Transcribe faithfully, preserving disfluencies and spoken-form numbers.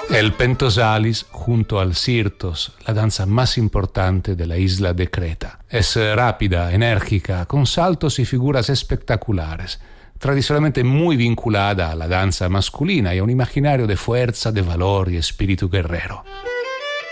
El pentosalis junto al sirtos, la danza más importante de la isla de Creta. Es rápida, enérgica, con saltos y figuras espectaculares, tradicionalmente muy vinculada a la danza masculina y a un imaginario de fuerza, de valor y espíritu guerrero.